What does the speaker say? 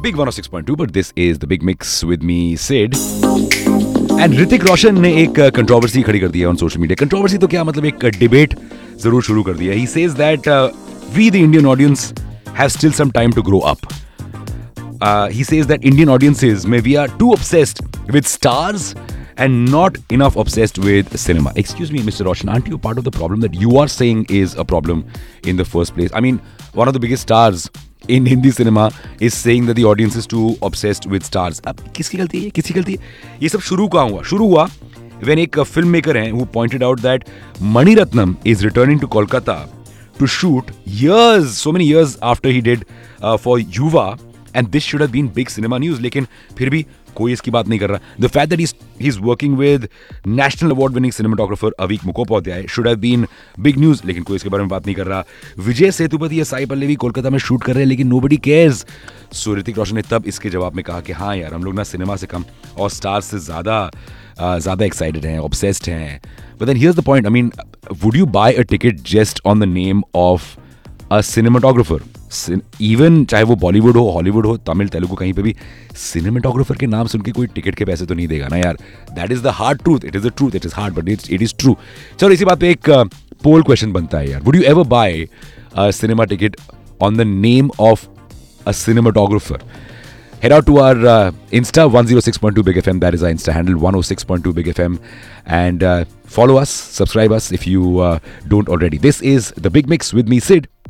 Big 106.2, but this is the Big Mix with me, Sid. And Hrithik Roshan ने एक controversy खड़ी कर दी है ऑन सोशल मीडिया. कंट्रोवर्सी तो क्या मतलब, एक डिबेट जरूर शुरू कर दिया. He says that we the Indian audience have still some time to grow up. He says that Indian audiences we are too obsessed with stars and not enough obsessed with cinema. Excuse me, Mr. Roshan, aren't you part of the problem that you are saying is a problem in the first place? I mean, one of the biggest stars in Hindi cinema is saying that the audience is too obsessed with stars. अब किसकी गलती है? किसकी गलती है? ये सब शुरू हुआ when एक filmmaker हैं who pointed out that Mani Ratnam is returning to Kolkata to shoot so many years after he did for Yuva, and this should have been big cinema news. लेकिन फिर भी कोई इसकी बात नहीं कर रहा. The fact that he's working with national award winning cinematographer Avik Mukhopadhyay should have been big news, लेकिन कोई इसके बारे में बात नहीं कर रहा. विजय सेतुपति या साई पल्लवी कोलकाता में शूट कर रहे हैं, लेकिन nobody cares. So Hrithik Roshan ने तब इसके जवाब में कहा कि हाँ यार, हम लोग ना सिनेमा से कम और स्टार्स से ज़्यादा एक्साइटेड हैं, obsessed हैं. But then here's the point. I mean, would you buy a ticket just on the name of a cinematographer? Even चाहे वो बॉलीवुड हो, हॉलीवुड हो, तमिल, तेलुगु, कहीं पे भी सिनेमेटोग्राफर के नाम सुन के कोई टिकट के पैसे तो नहीं देगा ना यार. That is the hard truth. It is the truth. It is hard but it is true. चलो, इसी बात पे एक पोल क्वेश्चन बनता है यार. Would you ever bye a cinema ticket on the name of a cinematographer? Head out to our Insta 106.2 Big FM. That is our Insta handle 106.2 Big FM, and follow us, subscribe us if you don't already. This is the Big Mix with me, Sid.